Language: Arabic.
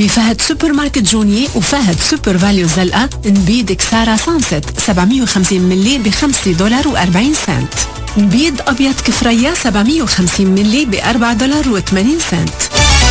بفهد سوبر ماركت جوني وفهد سوبر فاليو زلقة. نبيد كسارة سانست 750 ملي $5.40. نبيد أبيض كفرية 750 ملي $4.80.